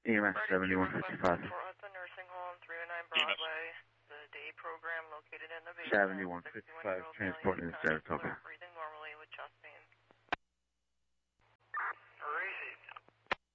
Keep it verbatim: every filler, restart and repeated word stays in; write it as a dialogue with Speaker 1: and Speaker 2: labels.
Speaker 1: E M S seventy-one fifty-five.
Speaker 2: Nursing Home, three oh nine Broadway, the day program located in the basement.
Speaker 1: seventy-one fifty-five, transporting to Saratoga.
Speaker 2: Breathing